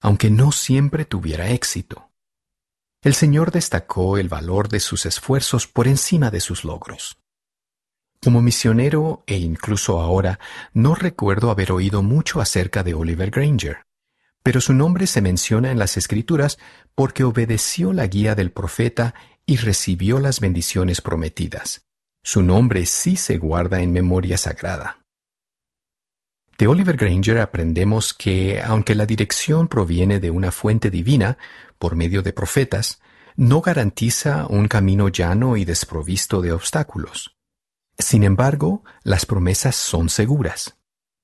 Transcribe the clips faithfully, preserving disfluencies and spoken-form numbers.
aunque no siempre tuviera éxito. El Señor destacó el valor de sus esfuerzos por encima de sus logros. Como misionero, e incluso ahora, no recuerdo haber oído mucho acerca de Oliver Granger, pero su nombre se menciona en las Escrituras porque obedeció la guía del profeta y recibió las bendiciones prometidas. Su nombre sí se guarda en memoria sagrada. De Oliver Granger aprendemos que, aunque la dirección proviene de una fuente divina, por medio de profetas, no garantiza un camino llano y desprovisto de obstáculos. Sin embargo, las promesas son seguras.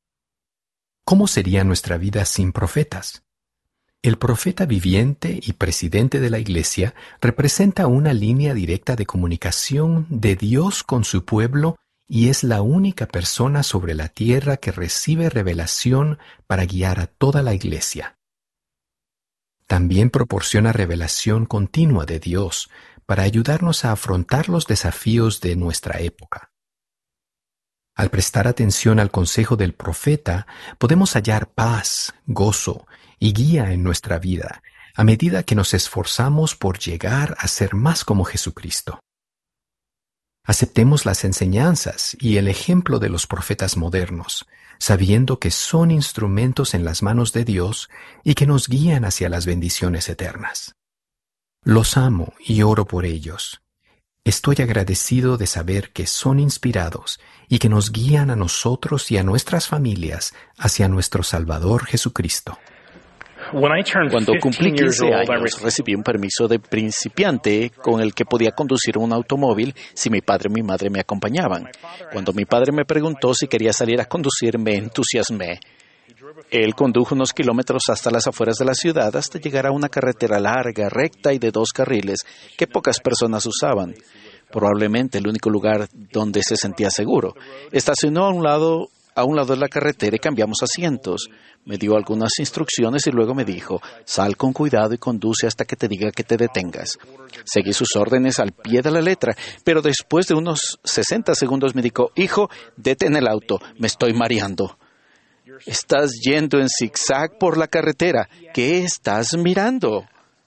¿Cómo sería nuestra vida sin profetas? El profeta viviente y presidente de la Iglesia representa una línea directa de comunicación de Dios con su pueblo y es la única persona sobre la tierra que recibe revelación para guiar a toda la Iglesia. También proporciona revelación continua de Dios para ayudarnos a afrontar los desafíos de nuestra época. Al prestar atención al consejo del profeta, podemos hallar paz, gozo y guía en nuestra vida a medida que nos esforzamos por llegar a ser más como Jesucristo. Aceptemos las enseñanzas y el ejemplo de los profetas modernos, sabiendo que son instrumentos en las manos de Dios y que nos guían hacia las bendiciones eternas. Los amo y oro por ellos. Estoy agradecido de saber que son inspirados y que nos guían a nosotros y a nuestras familias hacia nuestro Salvador Jesucristo. Cuando cumplí quince años, recibí un permiso de principiante con el que podía conducir un automóvil si mi padre y mi madre me acompañaban. Cuando mi padre me preguntó si quería salir a conducir, me entusiasmé. Él condujo unos kilómetros hasta las afueras de la ciudad hasta llegar a una carretera larga, recta y de dos carriles que pocas personas usaban. Probablemente el único lugar donde se sentía seguro. Estacionó a un lado, a un lado de la carretera y cambiamos asientos. Me dio algunas instrucciones y luego me dijo, sal con cuidado y conduce hasta que te diga que te detengas. Seguí sus órdenes al pie de la letra, pero después de unos sesenta segundos me dijo, hijo, detén el auto, me estoy mareando. Estás yendo en zigzag por la carretera. ¿Qué estás mirando?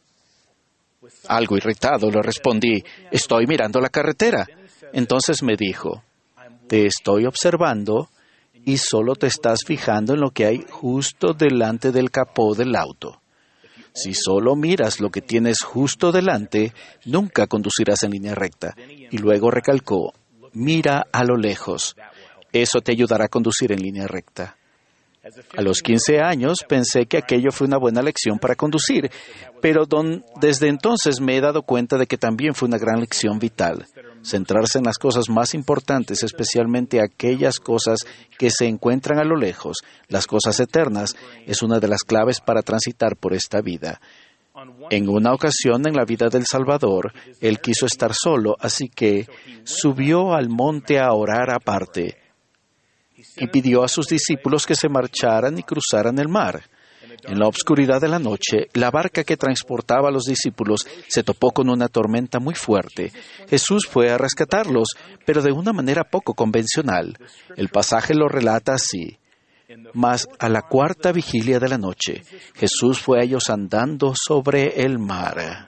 Algo irritado le respondí, estoy mirando la carretera. Entonces me dijo, te estoy observando y solo te estás fijando en lo que hay justo delante del capó del auto. Si solo miras lo que tienes justo delante, nunca conducirás en línea recta. Y luego recalcó, mira a lo lejos. Eso te ayudará a conducir en línea recta. A los quince años pensé que aquello fue una buena lección para conducir, pero don, desde entonces me he dado cuenta de que también fue una gran lección vital. Centrarse en las cosas más importantes, especialmente aquellas cosas que se encuentran a lo lejos, las cosas eternas, es una de las claves para transitar por esta vida. En una ocasión en la vida del Salvador, él quiso estar solo, así que subió al monte a orar aparte y pidió a sus discípulos que se marcharan y cruzaran el mar. En la obscuridad de la noche, la barca que transportaba a los discípulos se topó con una tormenta muy fuerte. Jesús fue a rescatarlos, pero de una manera poco convencional. El pasaje lo relata así. Mas a la cuarta vigilia de la noche, Jesús fue a ellos andando sobre el mar.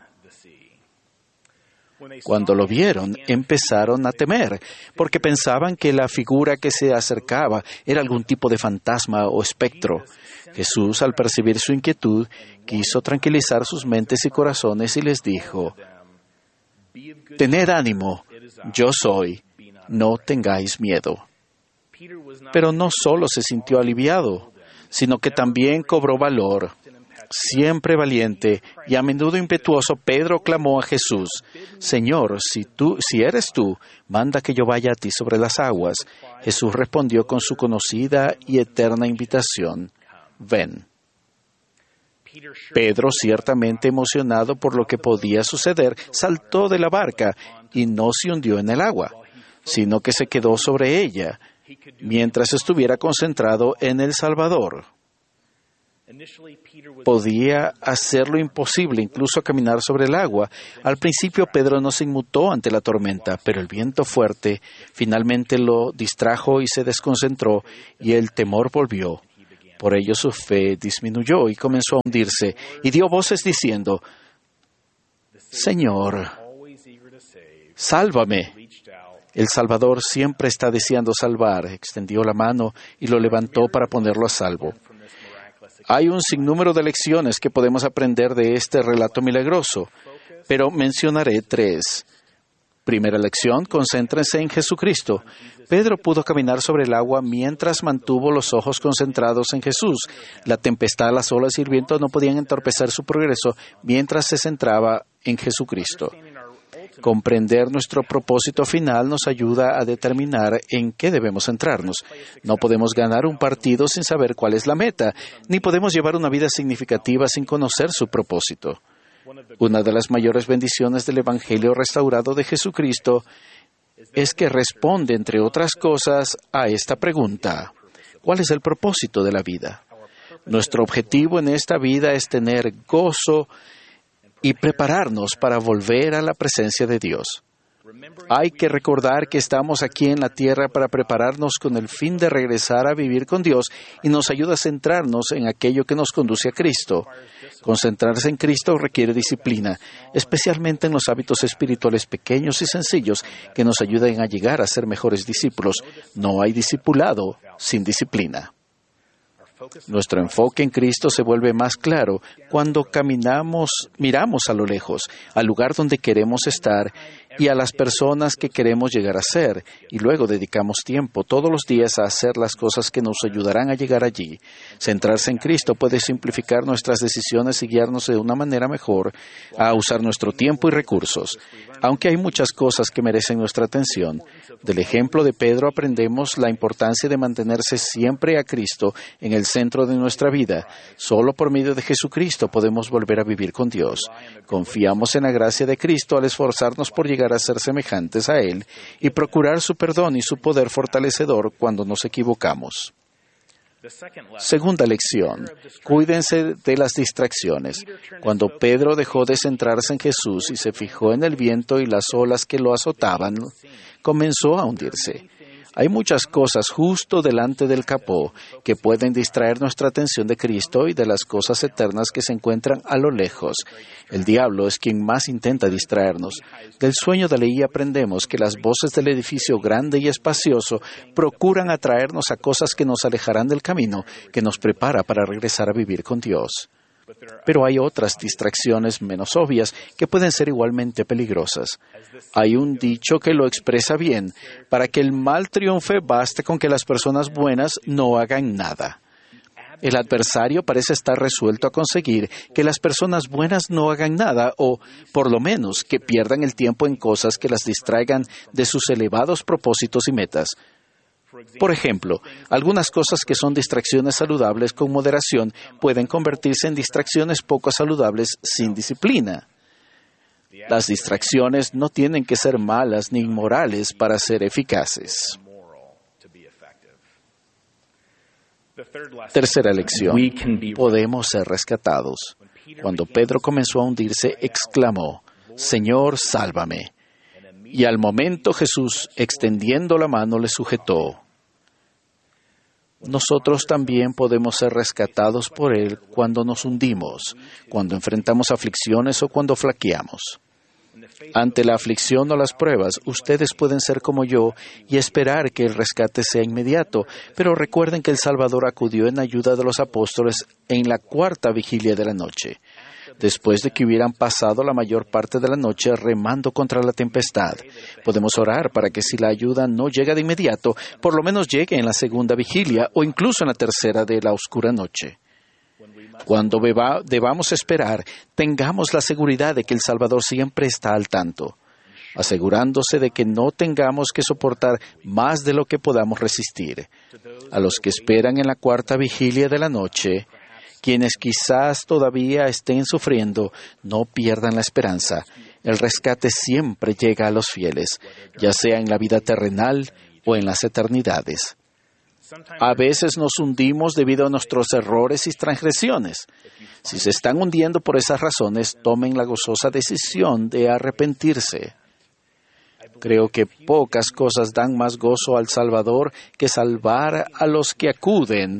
Cuando lo vieron, empezaron a temer, porque pensaban que la figura que se acercaba era algún tipo de fantasma o espectro. Jesús, al percibir su inquietud, quiso tranquilizar sus mentes y corazones y les dijo, «Tened ánimo, yo soy, no tengáis miedo». Pero no solo se sintió aliviado, sino que también cobró valor. Siempre valiente y a menudo impetuoso, Pedro clamó a Jesús, «Señor, si tú, si eres tú, manda que yo vaya a ti sobre las aguas». Jesús respondió con su conocida y eterna invitación, «Ven». Pedro, ciertamente emocionado por lo que podía suceder, saltó de la barca y no se hundió en el agua, sino que se quedó sobre ella, mientras estuviera concentrado en el Salvador. Podía hacer lo imposible, incluso caminar sobre el agua. Al principio Pedro no se inmutó ante la tormenta, pero el viento fuerte finalmente lo distrajo y se desconcentró, y el temor volvió. Por ello su fe disminuyó y comenzó a hundirse, y dio voces diciendo, Señor, sálvame. El Salvador siempre está deseando salvar. Extendió la mano y lo levantó para ponerlo a salvo. Hay un sinnúmero de lecciones que podemos aprender de este relato milagroso, pero mencionaré tres. Primera lección, concéntrense en Jesucristo. Pedro pudo caminar sobre el agua mientras mantuvo los ojos concentrados en Jesús. La tempestad, las olas y el viento no podían entorpecer su progreso mientras se centraba en Jesucristo. Comprender nuestro propósito final nos ayuda a determinar en qué debemos centrarnos. No podemos ganar un partido sin saber cuál es la meta, ni podemos llevar una vida significativa sin conocer su propósito. Una de las mayores bendiciones del Evangelio restaurado de Jesucristo es que responde, entre otras cosas, a esta pregunta: ¿cuál es el propósito de la vida? Nuestro objetivo en esta vida es tener gozo y prepararnos para volver a la presencia de Dios. Hay que recordar que estamos aquí en la tierra para prepararnos con el fin de regresar a vivir con Dios, y nos ayuda a centrarnos en aquello que nos conduce a Cristo. Concentrarse en Cristo requiere disciplina, especialmente en los hábitos espirituales pequeños y sencillos que nos ayuden a llegar a ser mejores discípulos. No hay discipulado sin disciplina. Nuestro enfoque en Cristo se vuelve más claro cuando caminamos, miramos a lo lejos, al lugar donde queremos estar y a las personas que queremos llegar a ser, y luego dedicamos tiempo todos los días a hacer las cosas que nos ayudarán a llegar allí. Centrarse en Cristo puede simplificar nuestras decisiones y guiarnos de una manera mejor a usar nuestro tiempo y recursos. Aunque hay muchas cosas que merecen nuestra atención, del ejemplo de Pedro aprendemos la importancia de mantenerse siempre a Cristo en el centro de nuestra vida. Solo por medio de Jesucristo podemos volver a vivir con Dios. Confiamos en la gracia de Cristo al esforzarnos por llegar a ser semejantes a Él y procurar su perdón y su poder fortalecedor cuando nos equivocamos. Segunda lección, cuídense de las distracciones. Cuando Pedro dejó de centrarse en Jesús y se fijó en el viento y las olas que lo azotaban, comenzó a hundirse. Hay muchas cosas justo delante del capó que pueden distraer nuestra atención de Cristo y de las cosas eternas que se encuentran a lo lejos. El diablo es quien más intenta distraernos. Del sueño de Leí aprendemos que las voces del edificio grande y espacioso procuran atraernos a cosas que nos alejarán del camino que nos prepara para regresar a vivir con Dios. Pero hay otras distracciones menos obvias que pueden ser igualmente peligrosas. Hay un dicho que lo expresa bien: para que el mal triunfe, baste con que las personas buenas no hagan nada. El adversario parece estar resuelto a conseguir que las personas buenas no hagan nada, o, por lo menos, que pierdan el tiempo en cosas que las distraigan de sus elevados propósitos y metas. Por ejemplo, algunas cosas que son distracciones saludables con moderación pueden convertirse en distracciones poco saludables sin disciplina. Las distracciones no tienen que ser malas ni inmorales para ser eficaces. Tercera lección. Podemos ser rescatados. Cuando Pedro comenzó a hundirse, exclamó: Señor, sálvame. Y al momento Jesús, extendiendo la mano, le sujetó. Nosotros también podemos ser rescatados por Él cuando nos hundimos, cuando enfrentamos aflicciones o cuando flaqueamos. Ante la aflicción o las pruebas, ustedes pueden ser como yo y esperar que el rescate sea inmediato, pero recuerden que el Salvador acudió en ayuda de los apóstoles en la cuarta vigilia de la noche, después de que hubieran pasado la mayor parte de la noche remando contra la tempestad. Podemos orar para que si la ayuda no llega de inmediato, por lo menos llegue en la segunda vigilia o incluso en la tercera de la oscura noche. Cuando beba, debamos esperar, tengamos la seguridad de que el Salvador siempre está al tanto, asegurándose de que no tengamos que soportar más de lo que podamos resistir. A los que esperan en la cuarta vigilia de la noche, quienes quizás todavía estén sufriendo, no pierdan la esperanza. El rescate siempre llega a los fieles, ya sea en la vida terrenal o en las eternidades. A veces nos hundimos debido a nuestros errores y transgresiones. Si se están hundiendo por esas razones, tomen la gozosa decisión de arrepentirse. Creo que pocas cosas dan más gozo al Salvador que salvar a los que acuden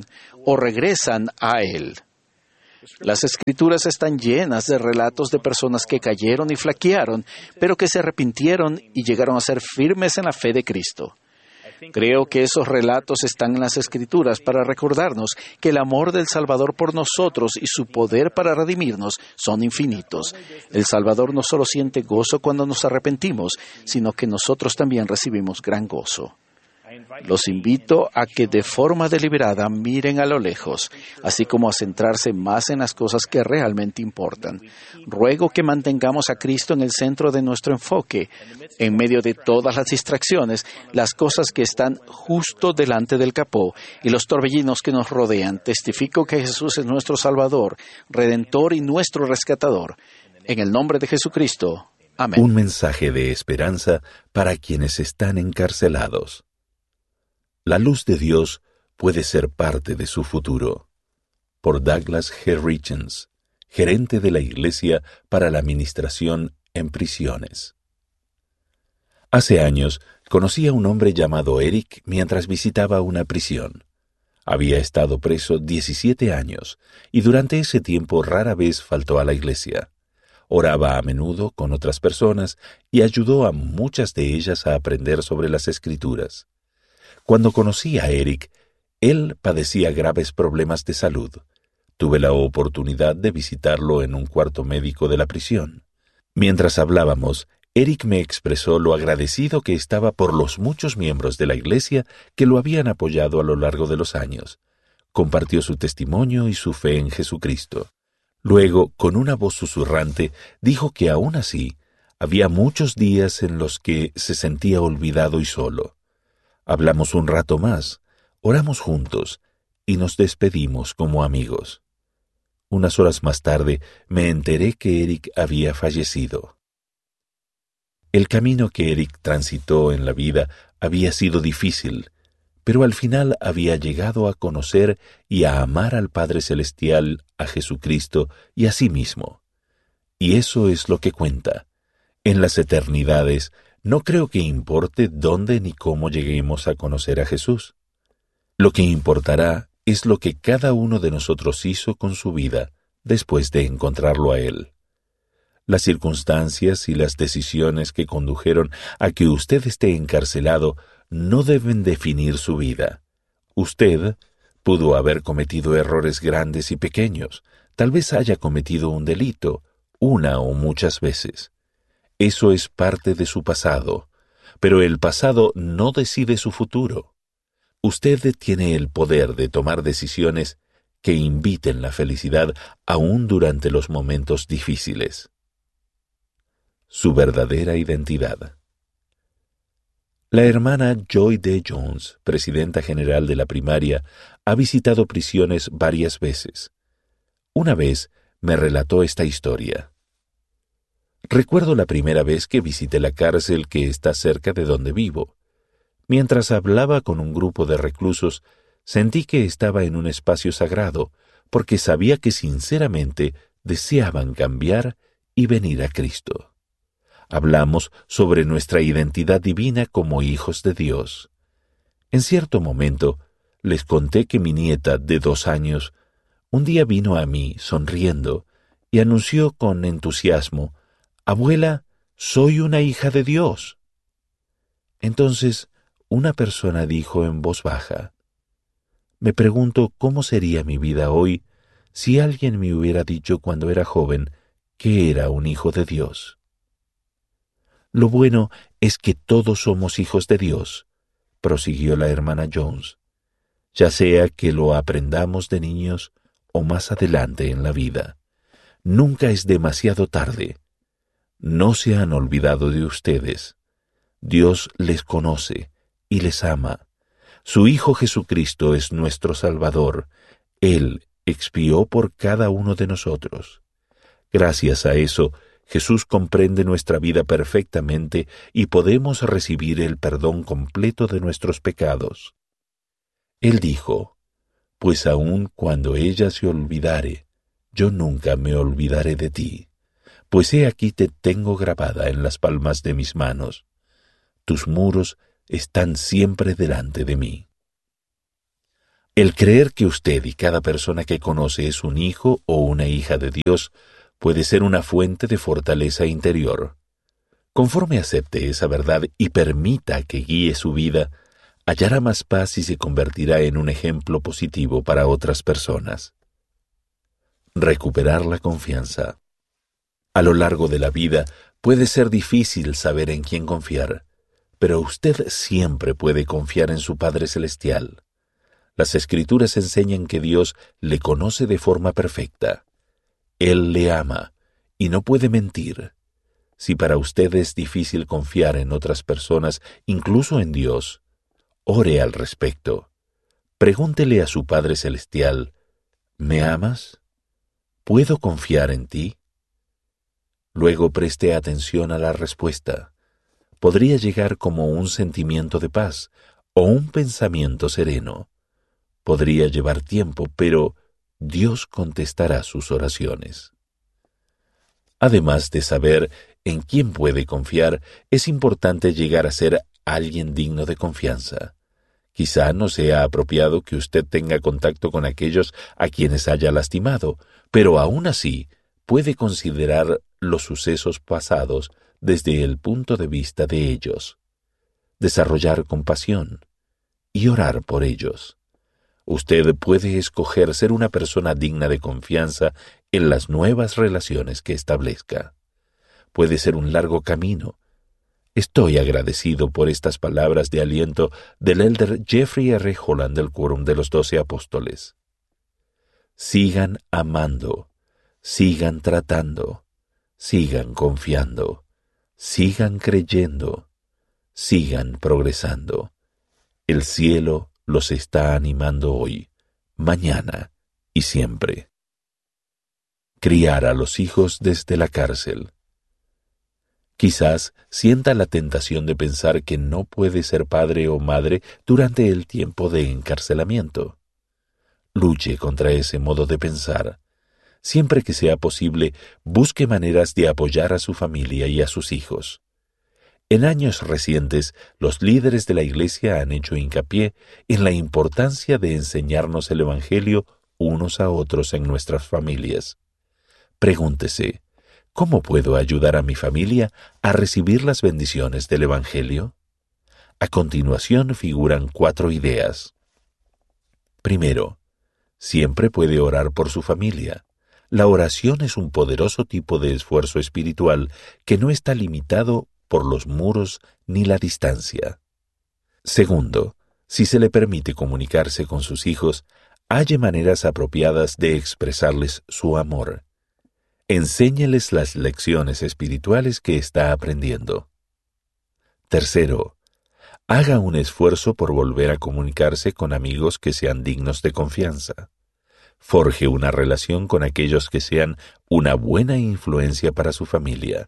o regresan a Él. Las Escrituras están llenas de relatos de personas que cayeron y flaquearon, pero que se arrepintieron y llegaron a ser firmes en la fe de Cristo. Creo que esos relatos están en las Escrituras para recordarnos que el amor del Salvador por nosotros y su poder para redimirnos son infinitos. El Salvador no solo siente gozo cuando nos arrepentimos, sino que nosotros también recibimos gran gozo. Los invito a que de forma deliberada miren a lo lejos, así como a centrarse más en las cosas que realmente importan. Ruego que mantengamos a Cristo en el centro de nuestro enfoque, en medio de todas las distracciones, las cosas que están justo delante del capó y los torbellinos que nos rodean. Testifico que Jesús es nuestro Salvador, Redentor y nuestro Rescatador. En el nombre de Jesucristo. Amén. Un mensaje de esperanza para quienes están encarcelados. La luz de Dios puede ser parte de su futuro. Por Douglas G. Richens, gerente de la Iglesia para la Administración en Prisiones. Hace años conocí a un hombre llamado Eric mientras visitaba una prisión. Había estado preso diecisiete años y durante ese tiempo rara vez faltó a la iglesia. Oraba a menudo con otras personas y ayudó a muchas de ellas a aprender sobre las Escrituras. Cuando conocí a Eric, él padecía graves problemas de salud. Tuve la oportunidad de visitarlo en un cuarto médico de la prisión. Mientras hablábamos, Eric me expresó lo agradecido que estaba por los muchos miembros de la iglesia que lo habían apoyado a lo largo de los años. Compartió su testimonio y su fe en Jesucristo. Luego, con una voz susurrante, dijo que aún así, había muchos días en los que se sentía olvidado y solo. Hablamos un rato más, oramos juntos y nos despedimos como amigos. Unas horas más tarde me enteré que Eric había fallecido. El camino que Eric transitó en la vida había sido difícil, pero al final había llegado a conocer y a amar al Padre Celestial, a Jesucristo y a sí mismo. Y eso es lo que cuenta. En las eternidades, no creo que importe dónde ni cómo lleguemos a conocer a Jesús. Lo que importará es lo que cada uno de nosotros hizo con su vida después de encontrarlo a Él. Las circunstancias y las decisiones que condujeron a que usted esté encarcelado no deben definir su vida. Usted pudo haber cometido errores grandes y pequeños, tal vez haya cometido un delito, una o muchas veces. Eso es parte de su pasado, pero el pasado no decide su futuro. Usted tiene el poder de tomar decisiones que inviten la felicidad aún durante los momentos difíciles. Su verdadera identidad. La hermana Joy D. Jones, presidenta general de la primaria, ha visitado prisiones varias veces. Una vez me relató esta historia. Recuerdo la primera vez que visité la cárcel que está cerca de donde vivo. Mientras hablaba con un grupo de reclusos, sentí que estaba en un espacio sagrado, porque sabía que sinceramente deseaban cambiar y venir a Cristo. Hablamos sobre nuestra identidad divina como hijos de Dios. En cierto momento, les conté que mi nieta de dos años un día vino a mí sonriendo y anunció con entusiasmo: «Abuela, soy una hija de Dios». Entonces, una persona dijo en voz baja: «Me pregunto cómo sería mi vida hoy si alguien me hubiera dicho cuando era joven que era un hijo de Dios». Lo bueno es que todos somos hijos de Dios, prosiguió la hermana Jones, ya sea que lo aprendamos de niños o más adelante en la vida. Nunca es demasiado tarde. No se han olvidado de ustedes. Dios les conoce y les ama. Su Hijo Jesucristo es nuestro Salvador. Él expió por cada uno de nosotros. Gracias a eso, Jesús comprende nuestra vida perfectamente y podemos recibir el perdón completo de nuestros pecados. Él dijo: «Pues aun cuando ella se olvidare, yo nunca me olvidaré de ti. Pues he aquí te tengo grabada en las palmas de mis manos. Tus muros están siempre delante de mí». El creer que usted y cada persona que conoce es un hijo o una hija de Dios puede ser una fuente de fortaleza interior. Conforme acepte esa verdad y permita que guíe su vida, hallará más paz y se convertirá en un ejemplo positivo para otras personas. Recuperar la confianza. A lo largo de la vida puede ser difícil saber en quién confiar, pero usted siempre puede confiar en su Padre Celestial. Las Escrituras enseñan que Dios le conoce de forma perfecta. Él le ama y no puede mentir. Si para usted es difícil confiar en otras personas, incluso en Dios, ore al respecto. Pregúntele a su Padre Celestial, ¿me amas? ¿Puedo confiar en ti? Luego preste atención a la respuesta. Podría llegar como un sentimiento de paz o un pensamiento sereno. Podría llevar tiempo, pero Dios contestará sus oraciones. Además de saber en quién puede confiar, es importante llegar a ser alguien digno de confianza. Quizá no sea apropiado que usted tenga contacto con aquellos a quienes haya lastimado, pero aún así puede considerar los sucesos pasados desde el punto de vista de ellos, desarrollar compasión y orar por ellos. Usted puede escoger ser una persona digna de confianza en las nuevas relaciones que establezca. Puede ser un largo camino. Estoy agradecido por estas palabras de aliento del elder Jeffrey R. Holland del Quórum de los Doce Apóstoles. Sigan amando, sigan tratando, sigan confiando, sigan creyendo, sigan progresando. El cielo los está animando hoy, mañana y siempre. Criar a los hijos desde la cárcel. Quizás sienta la tentación de pensar que no puede ser padre o madre durante el tiempo de encarcelamiento. Luche contra ese modo de pensar. Siempre que sea posible, busque maneras de apoyar a su familia y a sus hijos. En años recientes, los líderes de la Iglesia han hecho hincapié en la importancia de enseñarnos el Evangelio unos a otros en nuestras familias. Pregúntese, ¿cómo puedo ayudar a mi familia a recibir las bendiciones del Evangelio? A continuación figuran cuatro ideas. Primero, siempre puede orar por su familia. La oración es un poderoso tipo de esfuerzo espiritual que no está limitado por los muros ni la distancia. Segundo, si se le permite comunicarse con sus hijos, halle maneras apropiadas de expresarles su amor. Enséñeles las lecciones espirituales que está aprendiendo. Tercero, haga un esfuerzo por volver a comunicarse con amigos que sean dignos de confianza. Forje una relación con aquellos que sean una buena influencia para su familia.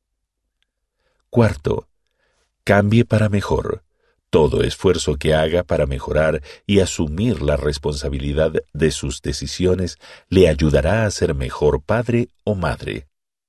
Cuarto, cambie para mejor. Todo esfuerzo que haga para mejorar y asumir la responsabilidad de sus decisiones le ayudará a ser mejor padre o madre.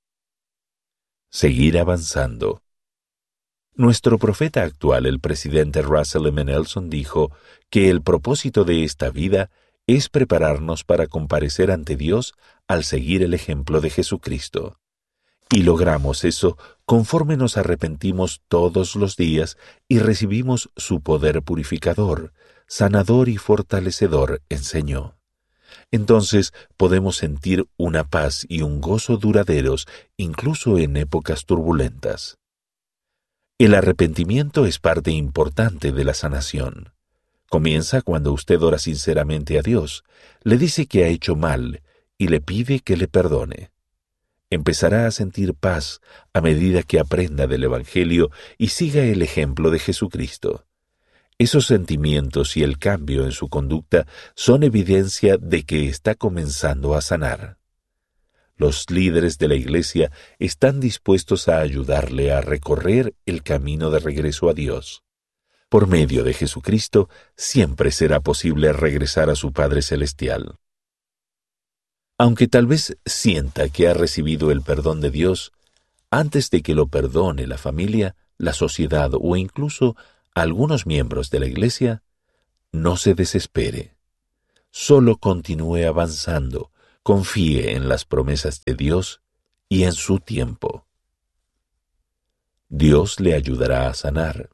Seguir avanzando. Nuestro profeta actual, el presidente Russell M. Nelson, dijo que el propósito de esta vida es prepararnos para comparecer ante Dios al seguir el ejemplo de Jesucristo. Y logramos eso conforme nos arrepentimos todos los días y recibimos su poder purificador, sanador y fortalecedor, enseñó. Entonces podemos sentir una paz y un gozo duraderos incluso en épocas turbulentas. El arrepentimiento es parte importante de la sanación. Comienza cuando usted ora sinceramente a Dios, le dice que ha hecho mal y le pide que le perdone. Empezará a sentir paz a medida que aprenda del Evangelio y siga el ejemplo de Jesucristo. Esos sentimientos y el cambio en su conducta son evidencia de que está comenzando a sanar. Los líderes de la Iglesia están dispuestos a ayudarle a recorrer el camino de regreso a Dios. Por medio de Jesucristo, siempre será posible regresar a su Padre Celestial. Aunque tal vez sienta que ha recibido el perdón de Dios, antes de que lo perdone la familia, la sociedad o incluso algunos miembros de la Iglesia, no se desespere. Solo continúe avanzando, confíe en las promesas de Dios y en su tiempo. Dios le ayudará a sanar.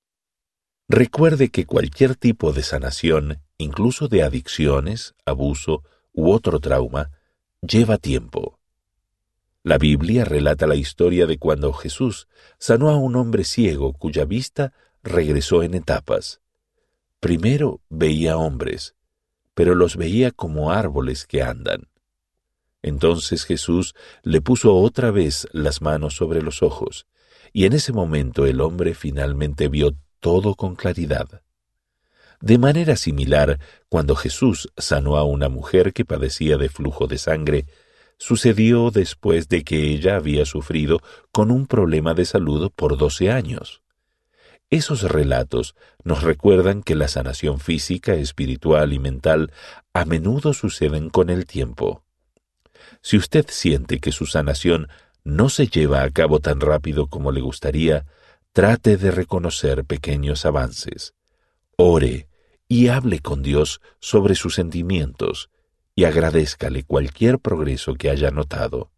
Recuerde que cualquier tipo de sanación, incluso de adicciones, abuso u otro trauma, lleva tiempo. La Biblia relata la historia de cuando Jesús sanó a un hombre ciego cuya vista regresó en etapas. Primero veía hombres, pero los veía como árboles que andan. Entonces Jesús le puso otra vez las manos sobre los ojos, y en ese momento el hombre finalmente vio todo con claridad. De manera similar, cuando Jesús sanó a una mujer que padecía de flujo de sangre, sucedió después de que ella había sufrido con un problema de salud por doce años. Esos relatos nos recuerdan que la sanación física, espiritual y mental a menudo suceden con el tiempo. Si usted siente que su sanación no se lleva a cabo tan rápido como le gustaría, trate de reconocer pequeños avances. Ore y hable con Dios sobre sus sentimientos y agradézcale cualquier progreso que haya notado.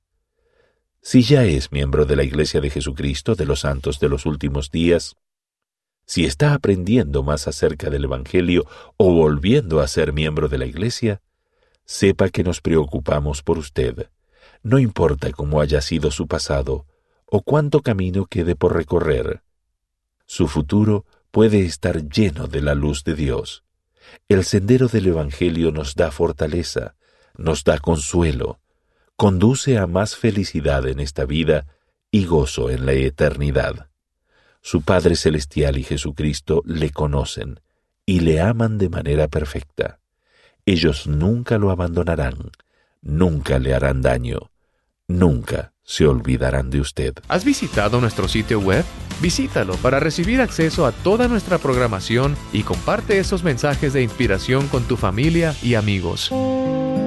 Si ya es miembro de la Iglesia de Jesucristo de los Santos de los Últimos Días, si está aprendiendo más acerca del Evangelio o volviendo a ser miembro de la Iglesia, sepa que nos preocupamos por usted. No importa cómo haya sido su pasado o cuánto camino quede por recorrer. Su futuro puede estar lleno de la luz de Dios. El sendero del Evangelio nos da fortaleza, nos da consuelo, conduce a más felicidad en esta vida y gozo en la eternidad. Su Padre Celestial y Jesucristo le conocen y le aman de manera perfecta. Ellos nunca lo abandonarán, nunca le harán daño, nunca se olvidarán de usted. ¿Has visitado nuestro sitio web? Visítalo para recibir acceso a toda nuestra programación y comparte esos mensajes de inspiración con tu familia y amigos.